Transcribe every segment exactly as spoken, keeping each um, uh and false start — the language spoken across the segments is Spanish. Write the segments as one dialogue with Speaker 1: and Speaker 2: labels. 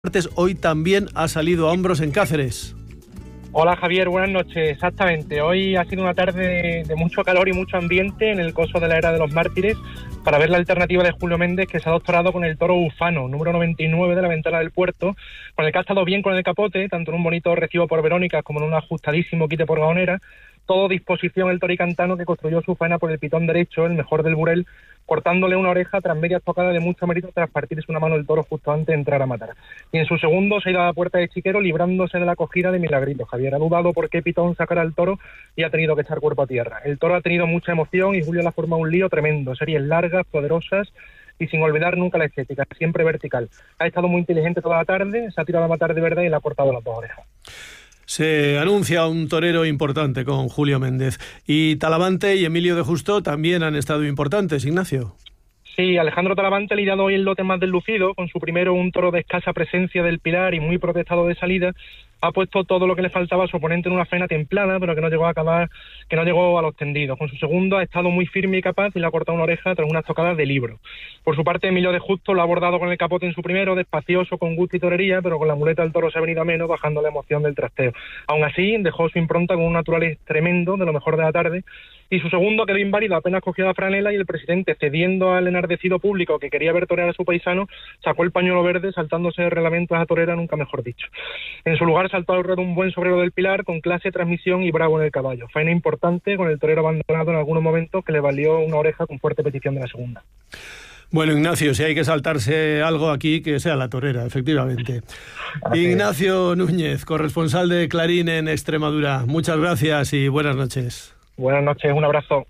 Speaker 1: martes, hoy también ha salido a hombros en Cáceres.
Speaker 2: Hola Javier, buenas noches. Exactamente, hoy ha sido una tarde de mucho calor y mucho ambiente en el coso de la Era de los Mártires para ver la alternativa de Julio Méndez, que se ha doctorado con el toro ufano, número noventa y nueve de la Ventana del Puerto, con el que ha estado bien con el capote, tanto en un bonito recibo por Verónica como en un ajustadísimo quite por Gaonera. Todo disposición el toricantano, que construyó su faena por el pitón derecho, el mejor del burel, cortándole una oreja tras medias tocadas de mucho mérito tras partirse una mano el toro justo antes de entrar a matar. Y en su segundo se ha ido a la puerta de Chiquero, librándose de la acogida de Milagrito. Javier ha dudado por qué pitón sacara al toro y ha tenido que echar cuerpo a tierra. El toro ha tenido mucha emoción y Julio le ha formado un lío tremendo, series largas, poderosas y sin olvidar nunca la estética, siempre vertical. Ha estado muy inteligente toda la tarde, se ha tirado a matar de verdad y le ha cortado las dos orejas.
Speaker 1: Se anuncia un torero importante con Julio Méndez. Y Talavante y Emilio de Justo también han estado importantes, Ignacio.
Speaker 2: Sí, Alejandro Talavante ha lidiado hoy el lote más deslucido, con su primero un toro de escasa presencia del Pilar y muy protestado de salida. Ha puesto todo lo que le faltaba a su oponente en una faena templada, pero que no llegó a acabar, que no llegó a los tendidos. Con su segundo ha estado muy firme y capaz y le ha cortado una oreja tras unas tocadas de libro. Por su parte, Emilio de Justo lo ha abordado con el capote en su primero, despacioso, con gusto y torería, pero con la muleta del toro se ha venido a menos, bajando la emoción del trasteo. Aún así, dejó su impronta con un natural tremendo, de lo mejor de la tarde, y su segundo quedó inválido, apenas cogió la franela, y el presidente, cediendo al enardecido público que quería ver torear a su paisano, sacó el pañuelo verde, saltándose de reglamento a la torera, nunca mejor dicho. En su lugar saltó al ruedo un buen sobrero del Pilar, con clase, transmisión y bravo en el caballo. Faena importante, con el torero abandonado en algunos momentos, que le valió una oreja con fuerte petición de la segunda.
Speaker 1: Bueno, Ignacio, si hay que saltarse algo aquí, que sea la torera, efectivamente. Ignacio Núñez, corresponsal de Clarín en Extremadura. Muchas gracias y buenas noches.
Speaker 2: Buenas noches, un abrazo.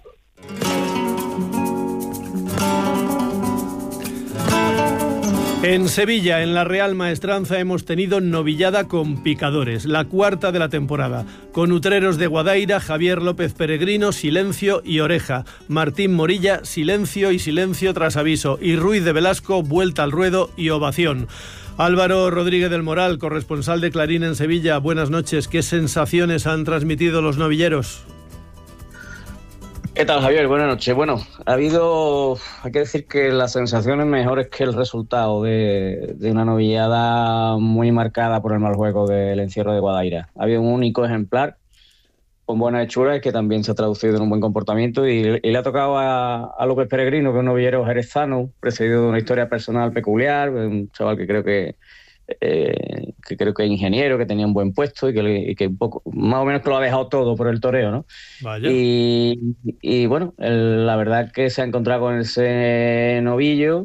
Speaker 1: En Sevilla, en la Real Maestranza, hemos tenido novillada con picadores, la cuarta de la temporada, con Utreros de Guadaira, Javier López Peregrino, silencio y oreja, Martín Morilla, silencio y silencio tras aviso, y Ruiz de Velasco, vuelta al ruedo y ovación. Álvaro Rodríguez del Moral, corresponsal de Clarín en Sevilla, buenas noches. ¿Qué sensaciones han transmitido los novilleros?
Speaker 3: ¿Qué tal, Javier? Buenas noches. Bueno, ha habido, hay que decir que las sensaciones mejores que el resultado de, de una novillada muy marcada por el mal juego del encierro de Guadaira. Ha habido un único ejemplar con buena hechura y que también se ha traducido en un buen comportamiento, y, y le ha tocado a, a López Peregrino, que es un novillero jerezano, precedido de una historia personal peculiar, un chaval que creo que Eh, que creo que es ingeniero, que tenía un buen puesto y que, y que un poco, más o menos que lo ha dejado todo por el toreo, ¿no?
Speaker 1: Vaya.
Speaker 3: Y, y bueno, el, la verdad es que se ha encontrado con ese novillo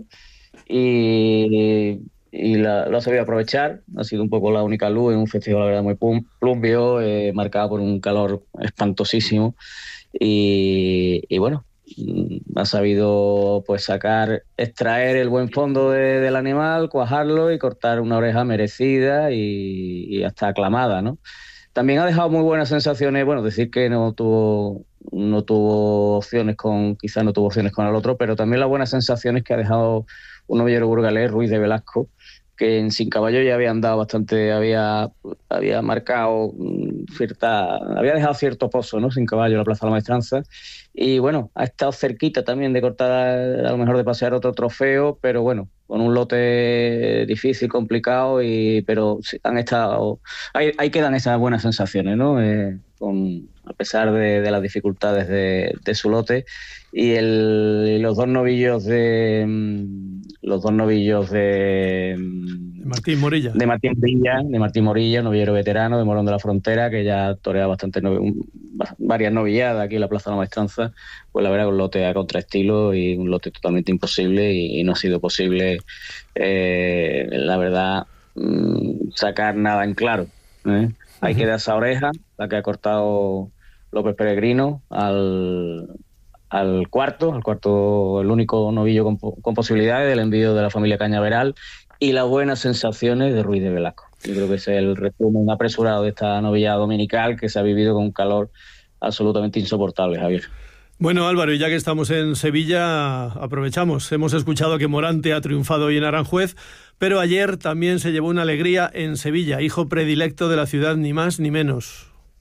Speaker 3: y, y la, lo ha sabido aprovechar. Ha sido un poco la única luz en un festival, la verdad, muy plumbio, eh, marcado por un calor espantosísimo, y, y bueno, ha sabido pues sacar, extraer el buen fondo de, del animal, cuajarlo y cortar una oreja merecida y, y hasta aclamada, ¿no? También ha dejado muy buenas sensaciones, bueno, decir que no tuvo no tuvo opciones con, quizás no tuvo opciones con el otro, pero también las buenas sensaciones que ha dejado un novillero burgalés, Ruiz de Velasco, que en Sin Caballo ya había andado bastante, había, había marcado cierta, había dejado cierto pozo, ¿no? Sin Caballo, la Plaza de la Maestranza, y bueno, ha estado cerquita también de cortar, a lo mejor de pasear otro trofeo, pero bueno, con un lote difícil, complicado, y pero han estado, ahí, ahí quedan esas buenas sensaciones, ¿no? Eh, con, a pesar de, de las dificultades de, de su lote, y, el, y los dos novillos de los dos novillos de,
Speaker 1: de Martín Morilla
Speaker 3: de Martín Morilla, de Martín Morilla, novillero veterano de Morón de la Frontera, que ya torea bastante varias novilladas aquí en la Plaza de la Maestranza, pues la verdad un lote a contraestilo y un lote totalmente imposible, y, y no ha sido posible, eh, la verdad, mmm, sacar nada en claro, ¿eh? Ahí uh-huh. Queda esa oreja, la que ha cortado López Peregrino al, al cuarto, al cuarto, el único novillo con, con posibilidades del envío de la familia Cañaveral, y las buenas sensaciones de Ruiz de Velasco. Yo creo que ese es el resumen apresurado de esta novillada dominical, que se ha vivido con un calor absolutamente insoportable, Javier.
Speaker 1: Bueno, Álvaro, y ya que estamos en Sevilla, aprovechamos. Hemos escuchado que Morante ha triunfado hoy en Aranjuez, pero ayer también se llevó una alegría en Sevilla, hijo predilecto de la ciudad, ni más ni menos.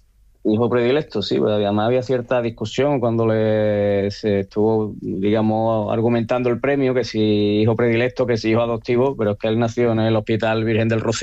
Speaker 3: Hijo predilecto, sí, pero además había cierta discusión cuando le, se estuvo, digamos, argumentando el premio, que si hijo predilecto, que si hijo adoptivo, pero es que él nació en el Hospital Virgen del Rocío.